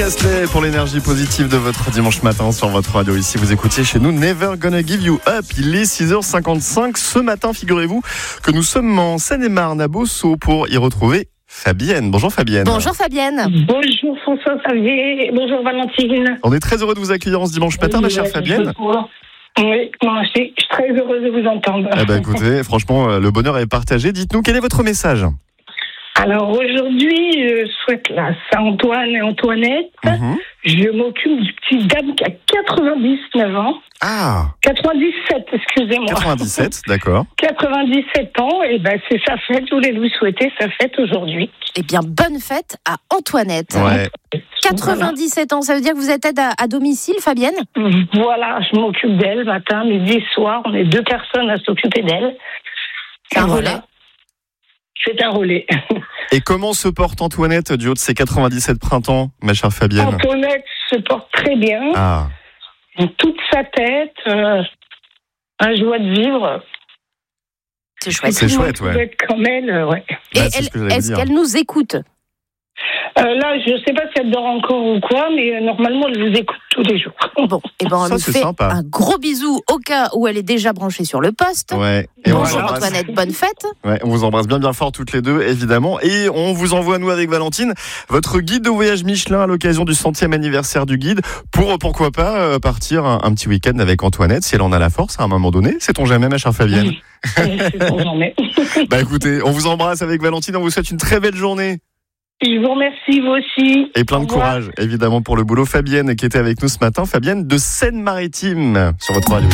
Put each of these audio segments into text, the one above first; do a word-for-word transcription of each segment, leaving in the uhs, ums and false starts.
Asley pour l'énergie positive de votre dimanche matin sur votre radio. Ici, vous écoutiez chez nous Never Gonna Give You Up. Il est six heures cinquante-cinq. Ce matin, figurez-vous que nous sommes en Seine-et-Marne à Beauceau pour y retrouver Fabienne. Bonjour Fabienne. Bonjour Fabienne. Bonjour François Xavier. Bonjour Valentine. On est très heureux de vous accueillir en ce dimanche matin, oui, ma chère Fabienne. Oui, moi aussi, je suis très heureuse de vous entendre. Eh ben, écoutez, franchement, le bonheur est partagé. Dites-nous, quel est votre message ? Alors aujourd'hui, je souhaite la Saint-Antoine et Antoinette. Mmh. Je m'occupe du petit dame qui a quatre-vingt-dix-neuf ans. Ah quatre-vingt-dix-sept, excusez-moi. quatre-vingt-dix-sept, d'accord. quatre-vingt-dix-sept ans, et ben c'est sa fête. Je voulais lui souhaiter sa fête aujourd'hui. Eh bien, bonne fête à Antoinette. Ouais. quatre-vingt-dix-sept ans, ça veut dire que vous êtes aide à, à domicile, Fabienne ? Voilà, je m'occupe d'elle matin, midi, soir. On est deux personnes à s'occuper d'elle. C'est un relais. C'est un relais. Et comment se porte Antoinette du haut de ses quatre-vingt-dix-sept printemps, ma chère Fabienne ? Antoinette se porte très bien. Ah. Toute sa tête, euh, un joie de vivre. C'est chouette. C'est chouette, ouais. Être comme elle, euh, ouais. Et bah, elle, ce que est-ce dire. qu'elle nous écoute ? Euh, là, je ne sais pas si elle dort encore ou quoi, mais euh, normalement, elle vous écoute tous les jours. Bon, et ben on Ça, lui c'est fait sympa. un gros bisou au cas où elle est déjà branchée sur le poste. Ouais. Et Bonjour on, Antoinette, bonne fête. ouais, on vous embrasse bien bien fort toutes les deux, évidemment. Et on vous envoie, nous, avec Valentine, votre guide de voyage Michelin à l'occasion du centième anniversaire du guide, pour, pourquoi pas, euh, partir un, un petit week-end avec Antoinette, si elle en a la force, à un moment donné. Sait-on jamais, ma chère Fabienne ? C'est jamais. Bah écoutez, on vous embrasse avec Valentine, on vous souhaite une très belle journée. Je vous remercie, vous aussi. Et plein de Au revoir. courage, évidemment, pour le boulot. Fabienne, qui était avec nous ce matin. Fabienne de Seine-Maritime, sur votre radio.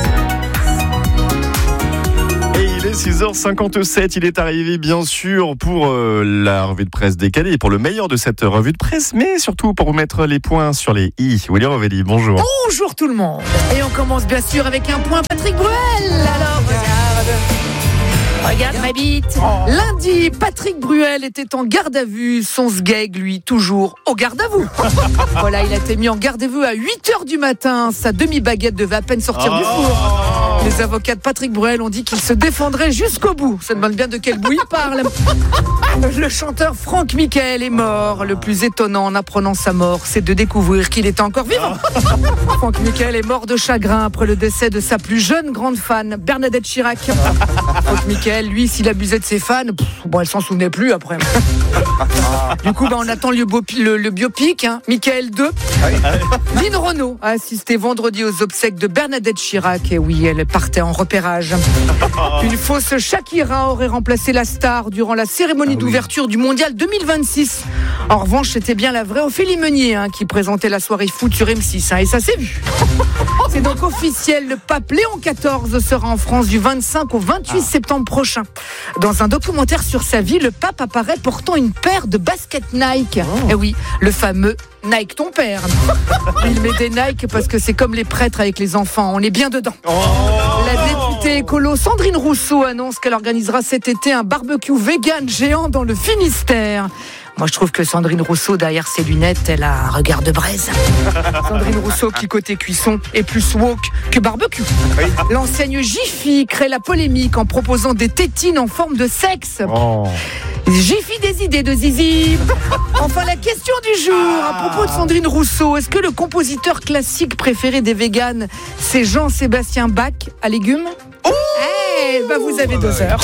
Et il est six heures cinquante-sept. Il est arrivé, bien sûr, pour euh, la revue de presse décalée, et pour le meilleur de cette revue de presse, mais surtout pour vous mettre les points sur les i. Willy Rovelli, bonjour. Bonjour tout le monde. Et on commence bien sûr avec un point Patrick Bruel. Alors, regarde. Regarde ma bite. Lundi, Patrick Bruel était en garde à vue. Son sgeg, lui, toujours au garde à vous. Voilà, il a été mis en garde à vue à huit heures du matin. Sa demi-baguette devait à peine sortir oh. du four. Les avocats de Patrick Bruel ont dit qu'il se défendrait jusqu'au bout. Ça demande bien de quel bout il parle. Le chanteur Franck Michael est mort. Le plus étonnant en apprenant sa mort, c'est de découvrir qu'il était encore vivant. Franck Michael est mort de chagrin après le décès de sa plus jeune grande fan, Bernadette Chirac. Franck Michael, lui, s'il abusait de ses fans, pff, bon, elle s'en souvenait plus après. Du coup, bah, on attend le, biopi- le, le biopic, hein. Michael deux. Lynn Renaud a assisté vendredi aux obsèques de Bernadette Chirac. Et oui, elle partait en repérage. Une fausse Shakira aurait remplacé la star durant la cérémonie ah, d'ouverture oui. du Mondial deux mille vingt-six. En revanche, c'était bien la vraie Ophélie Meunier hein, qui présentait la soirée foot sur M six. Hein, et ça s'est vu. C'est donc officiel, le pape Léon quatorze sera en France du vingt-cinq au vingt-huit ah. septembre prochain. Dans un documentaire sur sa vie, le pape apparaît portant une paire de baskets Nike. Oh. Et oui, le fameux Nike ton père. Il met des Nike parce que c'est comme les prêtres avec les enfants, on est bien dedans. Oh. La députée écolo Sandrine Rousseau annonce qu'elle organisera cet été un barbecue vegan géant dans le Finistère. Moi, je trouve que Sandrine Rousseau, derrière ses lunettes, elle a un regard de braise. Sandrine Rousseau, qui côté cuisson, est plus woke que barbecue. Oui. L'enseigne Jiffy crée la polémique en proposant des tétines en forme de sexe. Oh. Jiffy des idées de zizi. Enfin, la question du jour, à propos de Sandrine Rousseau, est-ce que le compositeur classique préféré des véganes, c'est Jean-Sébastien Bach à légumes ? Oh eh, bah vous avez deux heures.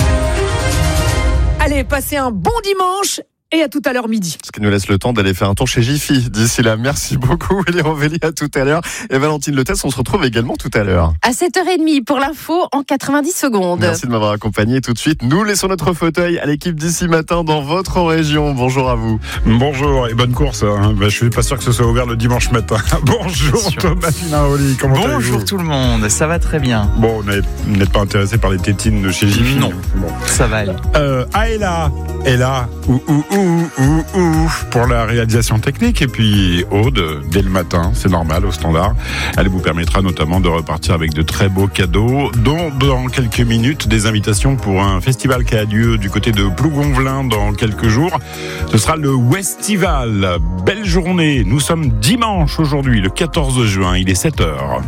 Allez, passez un bon dimanche. Et à tout à l'heure midi. Ce qui nous laisse le temps d'aller faire un tour chez Jiffy. D'ici là, merci beaucoup Willy Rovelli, à tout à l'heure. Et Valentine Letesse, on se retrouve également tout à l'heure. À sept heures trente pour l'info en quatre-vingt-dix secondes. Merci de m'avoir accompagné. Tout de suite, nous laissons notre fauteuil à l'équipe d'ici matin dans votre région. Bonjour à vous. Bonjour et bonne course. Hein. Bah, je suis pas sûr que ce soit ouvert le dimanche matin. Bonjour Thomas Finaroli, comment allez-vous ? Bonjour tout le monde, ça va très bien. Bon, vous n'êtes pas intéressé par les tétines de chez Jiffy ? Non, bon. Ça va aller. Euh, ah, et là, et là, ou ou ou ou ou pour la réalisation technique. Et puis Aude, dès le matin, c'est normal, au standard. Elle vous permettra notamment de repartir avec de très beaux cadeaux, dont dans quelques minutes des invitations pour un festival qui a lieu du côté de Plougonvelin dans quelques jours. Ce sera le Westival. Belle journée. Nous sommes dimanche aujourd'hui, le quatorze juin. Il est sept heures.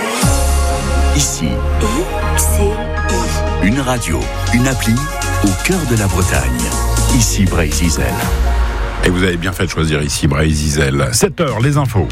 Ici, une radio, une appli au cœur de la Bretagne. Ici Brésil. Et vous avez bien fait de choisir ici Brésil. sept heures, les infos.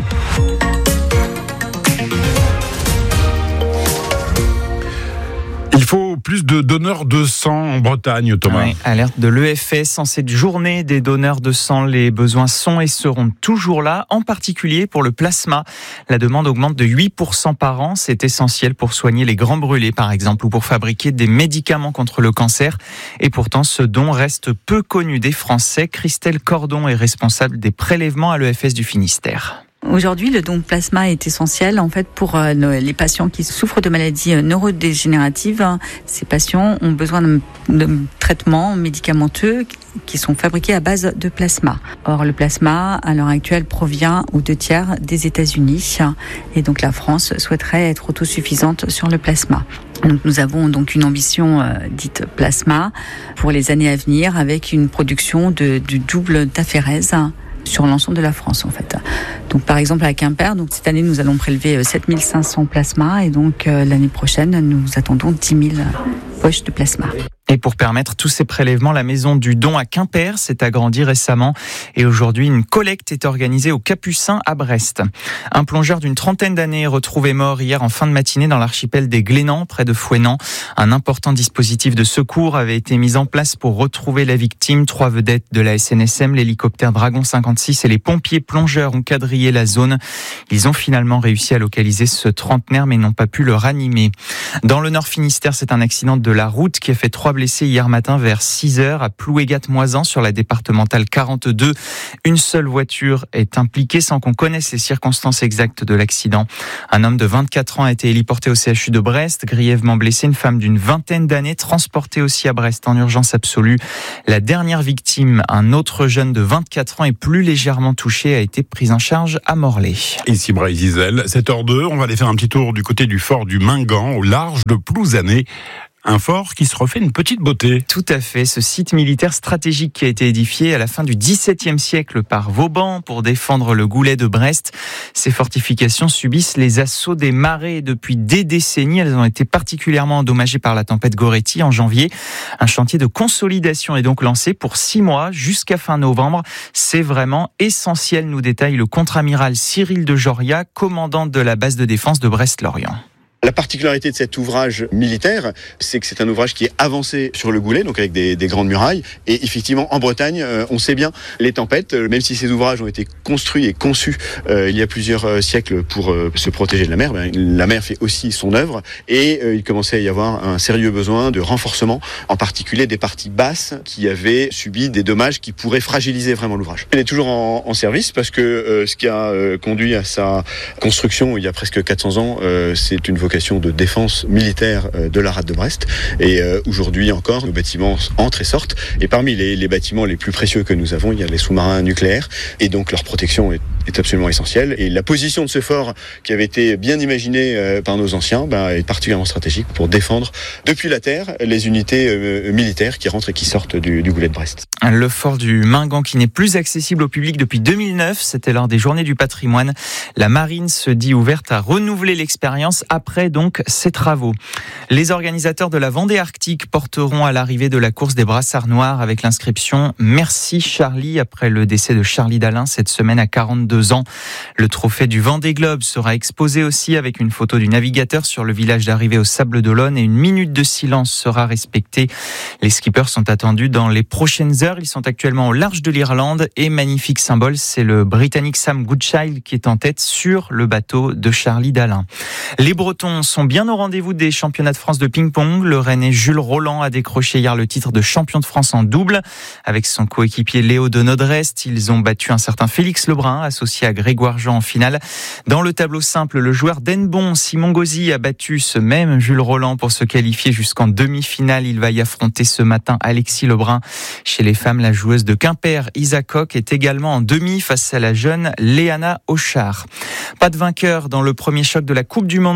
Il faut plus de donneurs de sang en Bretagne, Thomas. Oui, alerte de l'E F S en cette journée des donneurs de sang. Les besoins sont et seront toujours là, en particulier pour le plasma. La demande augmente de huit pour cent par an. C'est essentiel pour soigner les grands brûlés, par exemple, ou pour fabriquer des médicaments contre le cancer. Et pourtant, ce don reste peu connu des Français. Christelle Cordon est responsable des prélèvements à l'E F S du Finistère. Aujourd'hui, le don de plasma est essentiel en fait pour euh, les patients qui souffrent de maladies euh, neurodégénératives. Ces patients ont besoin de, de traitements médicamenteux qui sont fabriqués à base de plasma. Or, le plasma, à l'heure actuelle, provient aux deux tiers des États-Unis. Et donc, la France souhaiterait être autosuffisante sur le plasma. Donc, nous avons donc une ambition euh, dite plasma pour les années à venir avec une production de, du double d'aphérèse sur l'ensemble de la France, en fait. Donc, par exemple, à Quimper, donc, cette année, nous allons prélever sept mille cinq cents plasmas et donc, euh, l'année prochaine, nous attendons dix mille poches de plasma. Et pour permettre tous ces prélèvements, la maison du don à Quimper s'est agrandie récemment. Et aujourd'hui, une collecte est organisée au Capucin à Brest. Un plongeur d'une trentaine d'années est retrouvé mort hier en fin de matinée dans l'archipel des Glénans, près de Fouesnant. Un important dispositif de secours avait été mis en place pour retrouver la victime. Trois vedettes de la S N S M, l'hélicoptère Dragon cinquante-six et les pompiers plongeurs ont quadrillé la zone. Ils ont finalement réussi à localiser ce trentenaire, mais n'ont pas pu le ranimer. Dans le Nord Finistère, c'est un accident de la route qui a fait trois blessés hier matin vers six heures à Plouégat-Moisan sur la départementale quarante-deux. Une seule voiture est impliquée sans qu'on connaisse les circonstances exactes de l'accident. Un homme de vingt-quatre ans a été héliporté au C H U de Brest, grièvement blessé. Une femme d'une vingtaine d'années transportée aussi à Brest en urgence absolue. La dernière victime, un autre jeune de vingt-quatre ans et plus légèrement touché, a été pris en charge à Morlaix. Ici Brésil, sept heures deux, on va aller faire un petit tour du côté du fort du Mingan, au large de Plouzané. Un fort qui se refait une petite beauté. Tout à fait. Ce site militaire stratégique qui a été édifié à la fin du dix-septième siècle par Vauban pour défendre le goulet de Brest. Ces fortifications subissent les assauts des marées depuis des décennies. Elles ont été particulièrement endommagées par la tempête Goretti en janvier. Un chantier de consolidation est donc lancé pour six mois jusqu'à fin novembre. C'est vraiment essentiel, nous détaille le contre-amiral Cyril de Joria, commandant de la base de défense de Brest-Lorient. La particularité de cet ouvrage militaire, c'est que c'est un ouvrage qui est avancé sur le goulet, donc avec des, des grandes murailles. Et effectivement, en Bretagne, euh, on sait bien les tempêtes, euh, même si ces ouvrages ont été construits et conçus euh, il y a plusieurs euh, siècles pour euh, se protéger de la mer, ben, la mer fait aussi son œuvre. Et euh, il commençait à y avoir un sérieux besoin de renforcement, en particulier des parties basses qui avaient subi des dommages qui pourraient fragiliser vraiment l'ouvrage. Il est toujours en, en service parce que euh, ce qui a euh, conduit à sa construction il y a presque quatre cents ans, euh, c'est une vocation de défense militaire de la rade de Brest. Et euh, aujourd'hui encore, nos bâtiments entrent et sortent. Et parmi les, les bâtiments les plus précieux que nous avons, il y a les sous-marins nucléaires. Et donc leur protection est, est absolument essentielle. Et la position de ce fort, qui avait été bien imaginé euh, par nos anciens, ben, est particulièrement stratégique pour défendre depuis la terre les unités euh, militaires qui rentrent et qui sortent du, du goulet de Brest. Le fort du Mingan qui n'est plus accessible au public depuis deux mille neuf, c'était lors des Journées du patrimoine. La marine se dit ouverte à renouveler l'expérience après donc ces travaux. Les organisateurs de la Vendée Arctique porteront à l'arrivée de la course des brassards noirs avec l'inscription « Merci Charlie » après le décès de Charlie Dalin cette semaine à quarante-deux ans. Le trophée du Vendée Globe sera exposé aussi avec une photo du navigateur sur le village d'arrivée au Sable d'Olonne et une minute de silence sera respectée. Les skippers sont attendus dans les prochaines heures. Ils sont actuellement au large de l'Irlande et magnifique symbole, c'est le Britannique Sam Goodchild qui est en tête sur le bateau de Charlie Dalin. Les Bretons sont bien au rendez-vous des championnats de France de ping-pong. Le Rennais Jules Roland a décroché hier le titre de champion de France en double. Avec son coéquipier Léo de Nodrest, ils ont battu un certain Félix Lebrun, associé à Grégoire Jean en finale. Dans le tableau simple, le joueur d'Enbon, Simon Gauzy, a battu ce même Jules Roland pour se qualifier jusqu'en demi-finale. Il va y affronter ce matin Alexis Lebrun. Chez les femmes, la joueuse de Quimper, Isa Koch, est également en demi face à la jeune Léana Auchard. Pas de vainqueur dans le premier choc de la Coupe du Monde de foot.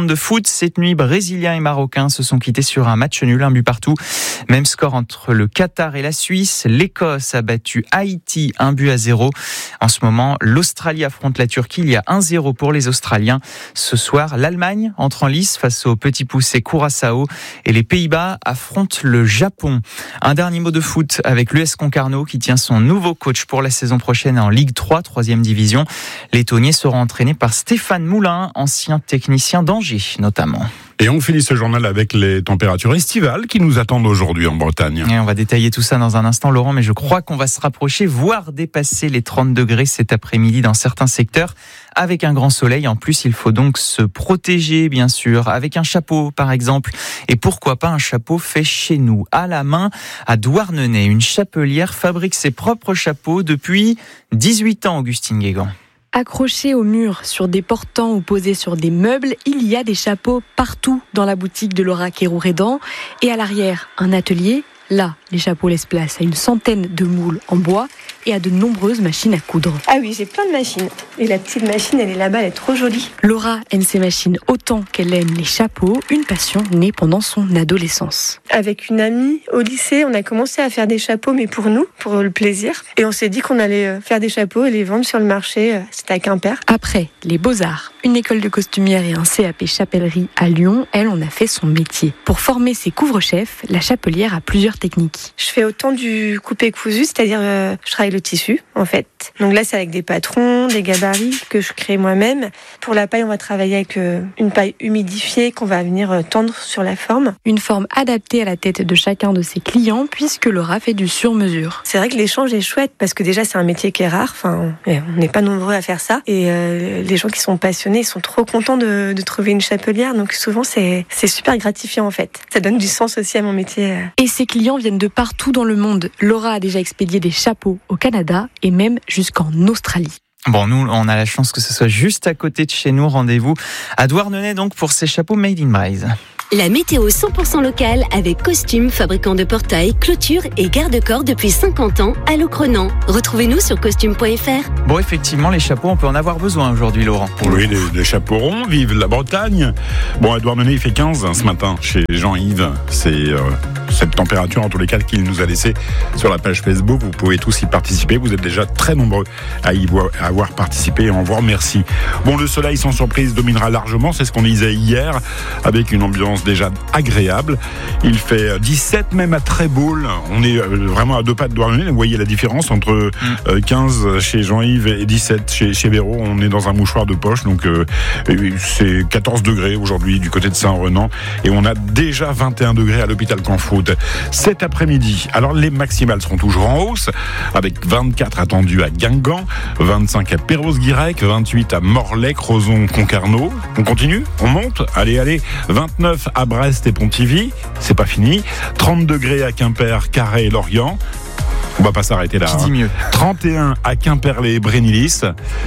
foot, cette nuit, Brésiliens et Marocains se sont quittés sur un match nul, un but partout. Même score entre le Qatar et la Suisse. L'Écosse a battu Haïti, un but à zéro. En ce moment, l'Australie affronte la Turquie. Il y a un zéro pour les Australiens. Ce soir, l'Allemagne entre en lice face au petit poussé Curaçao et les Pays-Bas affrontent le Japon. Un dernier mot de foot avec l'U S Concarneau qui tient son nouveau coach pour la saison prochaine en Ligue trois, troisième division. Les Tauniers seront entraînés par Stéphane Moulin, ancien technicien d'Angers notamment. Et on finit ce journal avec les températures estivales qui nous attendent aujourd'hui en Bretagne. Et on va détailler tout ça dans un instant, Laurent, mais je crois qu'on va se rapprocher, voire dépasser les trente degrés cet après-midi dans certains secteurs, avec un grand soleil. En plus, il faut donc se protéger, bien sûr, avec un chapeau, par exemple. Et pourquoi pas un chapeau fait chez nous, à la main, à Douarnenez. Une chapelière fabrique ses propres chapeaux depuis dix-huit ans, Augustine Guégan. Accrochés au mur, sur des portants ou posés sur des meubles, il y a des chapeaux partout dans la boutique de Laura Kérou-Rédan. Et à l'arrière, un atelier. Là, les chapeaux laissent place à une centaine de moules en bois et à de nombreuses machines à coudre. Ah oui, j'ai plein de machines. Et la petite machine, elle est là-bas, elle est trop jolie. Laura aime ses machines autant qu'elle aime les chapeaux, une passion née pendant son adolescence. Avec une amie au lycée, on a commencé à faire des chapeaux, mais pour nous, pour le plaisir. Et on s'est dit qu'on allait faire des chapeaux et les vendre sur le marché. C'était à Quimper. Après les Beaux-Arts, une école de costumière et un C A P chapellerie à Lyon, elle en a fait son métier. Pour former ses couvre-chefs, la chapelière a plusieurs techniques. Je fais autant du coupé cousu, c'est-à-dire euh, je travaille le tissu en fait. Donc là c'est avec des patrons, des gabarits que je crée moi-même. Pour la paille on va travailler avec euh, une paille humidifiée qu'on va venir euh, tendre sur la forme. Une forme adaptée à la tête de chacun de ses clients puisque Laura fait du sur-mesure. C'est vrai que l'échange est chouette parce que déjà c'est un métier qui est rare, enfin on n'est pas nombreux à faire ça et euh, les gens qui sont passionnés ils sont trop contents de, de trouver une chapelière donc souvent c'est, c'est super gratifiant en fait. Ça donne du sens aussi à mon métier. Et ses clients viennent de partout dans le monde. Laura a déjà expédié des chapeaux au Canada et même jusqu'en Australie. Bon, nous, on a la chance que ce soit juste à côté de chez nous. Rendez-vous à Douarnenez donc pour ces chapeaux Made in Braise. La météo cent pour cent locale avec Costume, fabricant de portails, clôtures et garde-corps depuis cinquante ans à Locronan. Retrouvez-nous sur costume point f r. Bon, effectivement, les chapeaux, on peut en avoir besoin aujourd'hui, Laurent. Oui, les, les chapeaux ronds, vive la Bretagne. Bon, à Douarnenez, il fait quinze hein, ce matin chez Jean-Yves. C'est euh, cette température, en tous les cas, qu'il nous a laissé sur la page Facebook. Vous pouvez tous y participer. Vous êtes déjà très nombreux à y voir, à avoir participé et on vous remercie. Bon, le soleil, sans surprise, dominera largement. C'est ce qu'on disait hier, avec une ambiance déjà agréable. Il fait dix-sept même à Trébaule. On est vraiment à deux pas de Douarnenez. Vous voyez la différence entre quinze chez Jean-Yves et dix-sept chez, chez Véro. On est dans un mouchoir de poche. Donc euh, c'est quatorze degrés aujourd'hui du côté de Saint-Renan. Et on a déjà vingt et un degrés à l'hôpital Canfoot. Cet après-midi, alors les maximales seront toujours en hausse, avec vingt-quatre attendus à Guingamp, vingt-cinq à Perros-Guirec, vingt-huit à Morlaix, Crozon, Concarneau. On continue? On monte? Allez, allez. vingt-neuf à Brest et Pontivy, c'est pas fini. trente degrés à Quimper, Carhaix et Lorient. On va pas s'arrêter là. Qui dit mieux. trente et un à Quimperlé et Brénilis.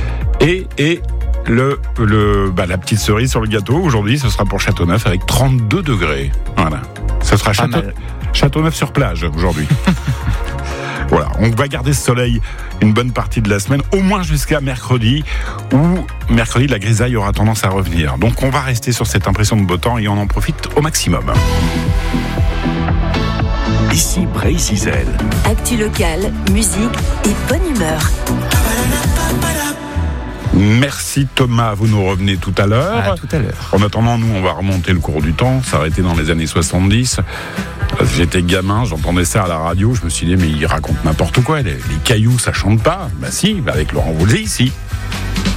Et, et le, le, bah, la petite cerise sur le gâteau, aujourd'hui, ce sera pour Châteauneuf avec trente-deux degrés. Voilà. Ce sera Château, Châteauneuf sur plage aujourd'hui. Voilà, on va garder ce soleil une bonne partie de la semaine, au moins jusqu'à mercredi, où mercredi, la grisaille aura tendance à revenir. Donc on va rester sur cette impression de beau temps et on en profite au maximum. Ici Bray-Zizel. Actu locale, musique et bonne humeur. Merci Thomas, vous nous revenez tout à l'heure. Ah, tout à l'heure. En attendant, nous, on va remonter le cours du temps, s'arrêter dans les années soixante-dix. J'étais gamin, j'entendais ça à la radio, je me suis dit, mais il raconte n'importe quoi, les, les cailloux, ça chante pas. Bah si, bah avec Laurent Voulzy, si.